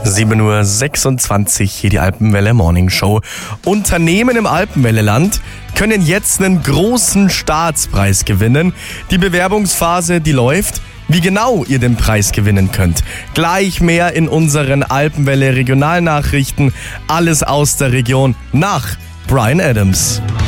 7:26 Uhr, hier die Alpenwelle Morning Show. Unternehmen im Alpenwelle-Land können jetzt einen großen Staatspreis gewinnen. Die Bewerbungsphase, die läuft. Wie genau ihr den Preis gewinnen könnt, gleich mehr in unseren Alpenwelle Regionalnachrichten. Alles aus der Region nach Bryan Adams.